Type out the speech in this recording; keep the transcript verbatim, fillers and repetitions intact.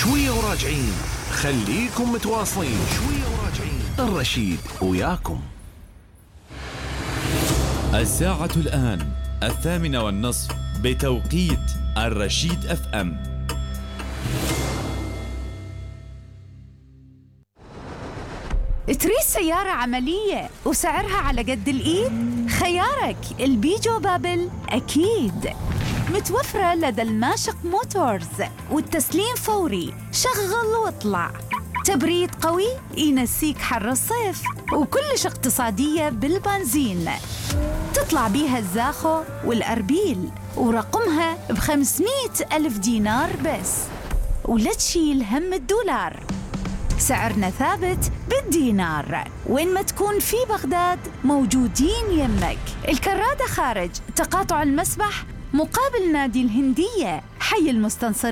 شوية وراجعين، خليكم متواصلين. شوية وراجعين، الرشيد وياكم. الساعة الآن الثامنة والنصف بتوقيت الرشيد اف ام. تريد سيارة عملية وسعرها على قد الإيد؟ خيارك البيجو بابل أكيد. متوفرة لدى الماشق موتورز، والتسليم فوري، شغل واطلع. تبريد قوي ينسيك حر الصيف، وكلش اقتصادية بالبنزين. تطلع بيها الزاخو والأربيل، ورقمها بخمسمائة ألف دينار بس، ولا تشيل هم الدولار. سعرنا ثابت بالدينار، وين ما تكون في بغداد موجودين يمك. الكرادة خارج تقاطع المسبح مقابل نادي الهندية، حي المستنصر.